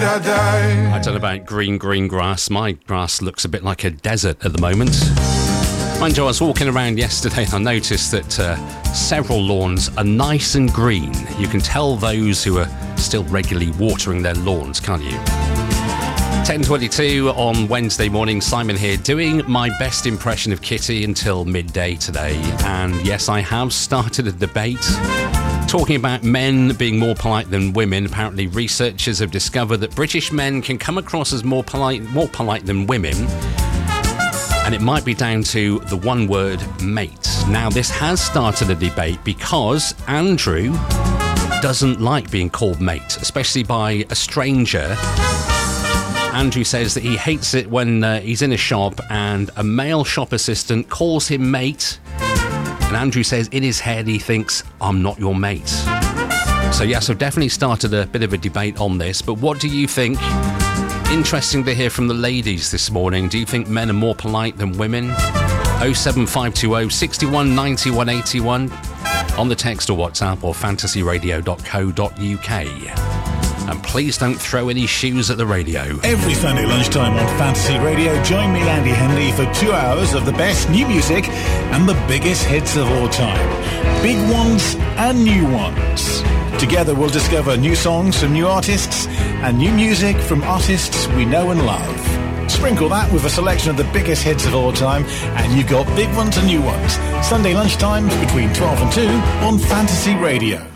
I don't know about green grass. My grass looks a bit like a desert at the moment. Mind you, I was walking around yesterday and I noticed that several lawns are nice and green. You can tell those who are still regularly watering their lawns, can't you? 10:22 on Wednesday morning. Simon here, doing my best impression of Kitty until midday today. And yes, I have started a debate talking about men being more polite than women. Apparently, researchers have discovered that British men can come across as more polite than women. And it might be down to the one word, mate. Now, this has started a debate because Andrew doesn't like being called mate, especially by a stranger. Andrew says that he hates it when he's in a shop and a male shop assistant calls him mate. And Andrew says in his head he thinks, I'm not your mate. So yes, I've definitely started a bit of a debate on this. But what do you think? Interesting to hear from the ladies this morning. Do you think men are more polite than women? 07520 61 91 81 on the text or WhatsApp or fantasyradio.co.uk. And please don't throw any shoes at the radio. Every Sunday lunchtime on Fantasy Radio, join me, Andy Henley, for 2 hours of the best new music and the biggest hits of all time. Big ones and new ones. Together we'll discover new songs from new artists and new music from artists we know and love. Sprinkle that with a selection of the biggest hits of all time and you've got big ones and new ones. Sunday lunchtimes between 12 and 2 on Fantasy Radio.